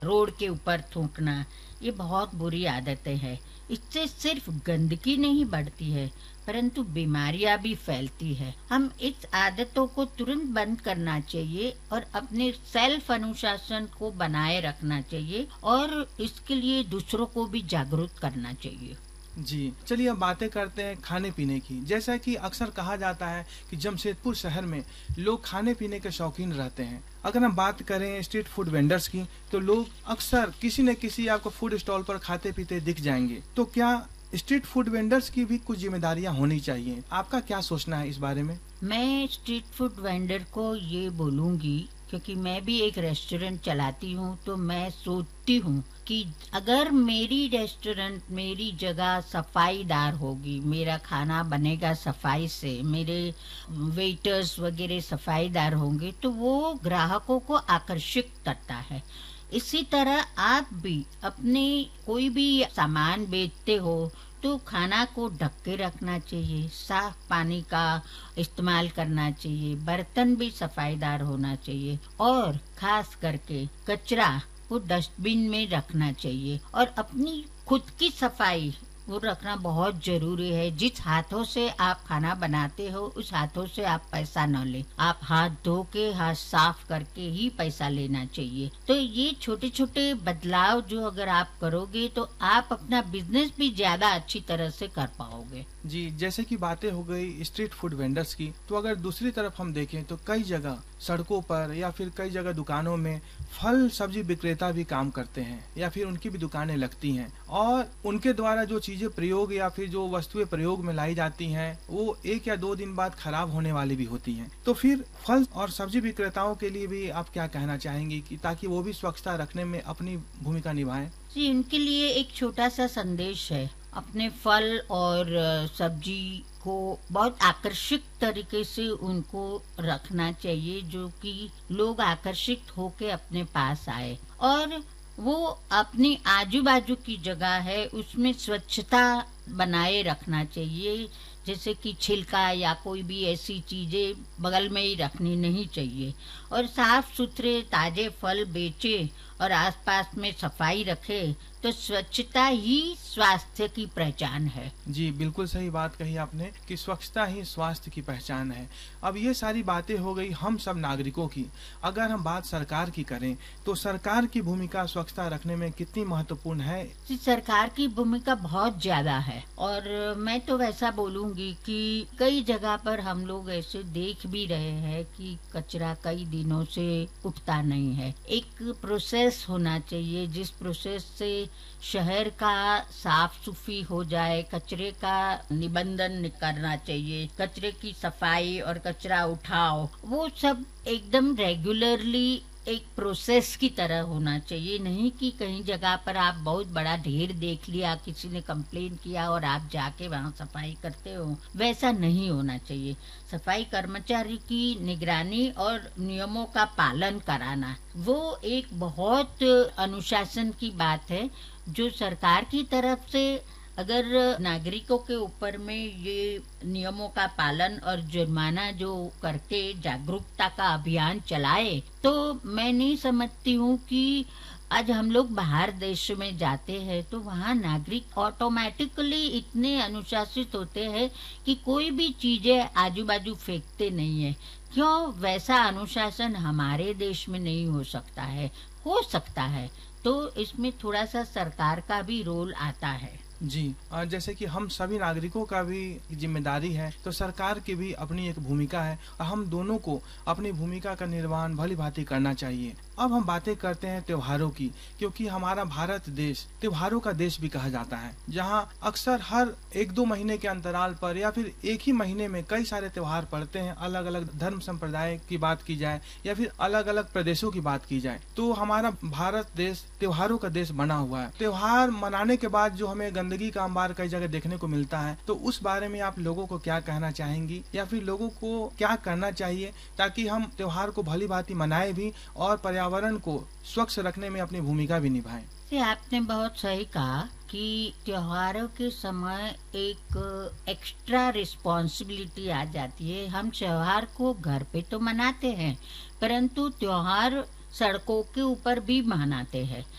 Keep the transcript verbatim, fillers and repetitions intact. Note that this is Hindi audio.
रोड के ऊपर थूकना, ये बहुत बुरी आदतें हैं। इससे सिर्फ गंदगी नहीं बढ़ती है, परंतु बीमारियां भी फैलती है। हम इस आदतों को तुरंत बंद करना चाहिए और अपने सेल्फ अनुशासन को बनाए रखना चाहिए और इसके लिए दूसरों को भी जागरूक करना चाहिए। जी, चलिए अब बातें करते हैं खाने पीने की। जैसा कि अक्सर कहा जाता है कि जमशेदपुर शहर में लोग खाने पीने के शौकीन रहते हैं। अगर हम बात करें स्ट्रीट फूड वेंडर्स की, तो लोग अक्सर किसी न किसी आपको फूड स्टॉल पर खाते पीते दिख जाएंगे। तो क्या स्ट्रीट फूड वेंडर्स की भी कुछ जिम्मेदारियां होनी चाहिए? आपका क्या सोचना है इस बारे में? मैं स्ट्रीट फूड वेंडर को ये बोलूंगी, क्योंकि मैं भी एक रेस्टोरेंट चलाती हूँ, तो मैं सोचती हूँ कि अगर मेरी रेस्टोरेंट, मेरी जगह सफाईदार होगी, मेरा खाना बनेगा सफाई से, मेरे वेटर्स वगैरह सफाईदार होंगे, तो वो ग्राहकों को आकर्षित करता है। इसी तरह आप भी अपने कोई भी सामान बेचते हो तो खाना को ढक के रखना चाहिए, साफ पानी का इस्तेमाल करना चाहिए, बर्तन भी सफाईदार होना चाहिए और खास करके कचरा को डस्टबिन में रखना चाहिए और अपनी खुद की सफाई वो रखना बहुत जरूरी है। जिस हाथों से आप खाना बनाते हो उस हाथों से आप पैसा न ले, आप हाथ धो के, हाथ साफ करके ही पैसा लेना चाहिए। तो ये छोटे छोटे बदलाव जो अगर आप करोगे तो आप अपना बिजनेस भी ज्यादा अच्छी तरह से कर पाओगे। जी, जैसे कि बातें हो गई स्ट्रीट फूड वेंडर्स की, तो अगर दूसरी तरफ हम देखें तो कई जगह सड़कों पर या फिर कई जगह दुकानों में फल सब्जी विक्रेता भी काम करते हैं या फिर उनकी भी दुकानें लगती हैं और उनके द्वारा जो चीजें प्रयोग या फिर जो वस्तुएं प्रयोग में लाई जाती हैं वो एक या दो दिन बाद खराब होने वाली भी होती हैं। तो फिर फल और सब्जी विक्रेताओं के लिए भी आप क्या कहना चाहेंगी कि ताकि वो भी स्वच्छता रखने में अपनी भूमिका निभाएं? जी, उनके लिए एक छोटा सा संदेश है। अपने फल और सब्जी को बहुत आकर्षक तरीके से उनको रखना चाहिए, जो कि लोग आकर्षित होके अपने पास आए। और वो अपनी आजू बाजू की जगह है उसमें स्वच्छता बनाए रखना चाहिए, जैसे कि छिलका या कोई भी ऐसी चीजें बगल में ही रखनी नहीं चाहिए और साफ सुथरे ताजे फल बेचे और आसपास में सफाई रखे, तो स्वच्छता ही स्वास्थ्य की पहचान है। जी, बिल्कुल सही बात कही आपने कि स्वच्छता ही स्वास्थ्य की पहचान है। अब ये सारी बातें हो गई हम सब नागरिकों की। अगर हम बात सरकार की करें तो सरकार की भूमिका स्वच्छता रखने में कितनी महत्वपूर्ण है? जी, सरकार की भूमिका बहुत ज्यादा है और मैं तो वैसा बोलूंगी कि कई जगह पर हम लोग ऐसे देख भी रहे हैं कि कचरा कई दिनों से उठता नहीं है। एक प्रोसेस होना चाहिए जिस प्रोसेस से शहर का साफ सुफी हो जाए, कचरे का निबंधन करना चाहिए, कचरे की सफाई और कचरा उठाओ, वो सब एकदम रेगुलरली एक प्रोसेस की तरह होना चाहिए। नहीं कि कहीं जगह पर आप बहुत बड़ा ढेर देख लिया, किसी ने कंप्लेन किया और आप जाके वहाँ सफाई करते हो, वैसा नहीं होना चाहिए। सफाई कर्मचारी की निगरानी और नियमों का पालन कराना वो एक बहुत अनुशासन की बात है, जो सरकार की तरफ से अगर नागरिकों के ऊपर में ये नियमों का पालन और जुर्माना जो करके जागरूकता का अभियान चलाए, तो मैं नहीं समझती हूँ कि आज हम लोग बाहर देश में जाते हैं तो वहाँ नागरिक ऑटोमेटिकली इतने अनुशासित होते हैं कि कोई भी चीजें आजू बाजू फेंकते नहीं है। क्यों वैसा अनुशासन हमारे देश में नहीं हो सकता है? हो सकता है, तो इसमें थोड़ा सा सरकार का भी रोल आता है। जी, जैसे कि हम सभी नागरिकों का भी जिम्मेदारी है, तो सरकार की भी अपनी एक भूमिका है और हम दोनों को अपनी भूमिका का निर्वहन भली भांति करना चाहिए। अब हम बातें करते हैं त्योहारों की, क्योंकि हमारा भारत देश त्योहारों का देश भी कहा जाता है, जहां अक्सर हर एक दो महीने के अंतराल पर या फिर एक ही महीने में कई सारे त्योहार पड़ते हैं। अलग अलग धर्म संप्रदाय की बात की जाए या फिर अलग अलग प्रदेशों की बात की जाए, तो हमारा भारत देश त्योहारों का देश बना हुआ है। त्योहार मनाने के बाद जो हमें गंदगी का अंबार कई जगह देखने को मिलता है, तो उस बारे में आप लोगों को क्या कहना चाहेंगी या फिर लोगों को क्या करना चाहिए ताकि हम त्योहार को भली भांति मनाए भी और पर्यावरण को स्वच्छ रखने में अपनी भूमिका भी निभाएं? आपने बहुत सही कहा कि त्योहारों के समय एक एक्स्ट्रा रिस्पॉन्सिबिलिटी आ जाती है। हम त्योहार को घर पे तो मनाते हैं, परंतु त्योहार सड़कों के ऊपर भी मनाते हैं।